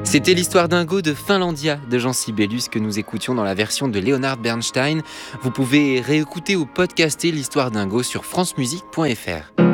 C'était l'histoire dingo de Finlandia de Jean Sibelius que nous écoutions dans la version de Leonard Bernstein. Vous pouvez réécouter ou podcaster l'histoire dingo sur francemusique.fr.